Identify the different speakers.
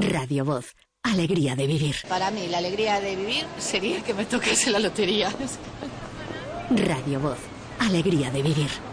Speaker 1: Radio Voz, alegría de vivir.
Speaker 2: Para mí, la alegría de vivir sería que me tocase la lotería.
Speaker 1: Radio Voz, alegría de vivir.